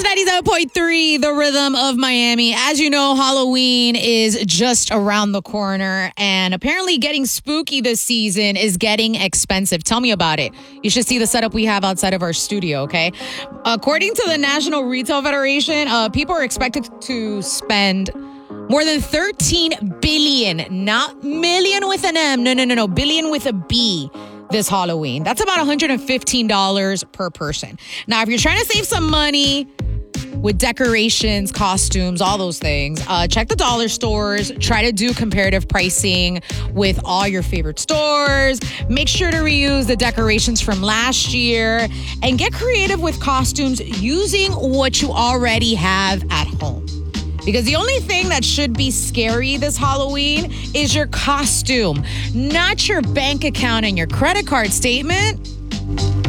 97.3, the rhythm of Miami. As you know, Halloween is just around the corner, and apparently getting spooky this season is getting expensive. Tell me about it. You should see the setup we have outside of our studio, okay? According to the National Retail Federation, people are expected to spend more than 13 billion, not million with an M. No, billion with a B. This Halloween. That's about $115 per person. Now, if you're trying to save some money with decorations, costumes, all those things, check the dollar stores. Try to do comparative pricing with all your favorite stores. Make sure to reuse the decorations from last year and get creative with costumes using what you already have at home. Because the only thing that should be scary this Halloween is your costume, not your bank account and your credit card statement.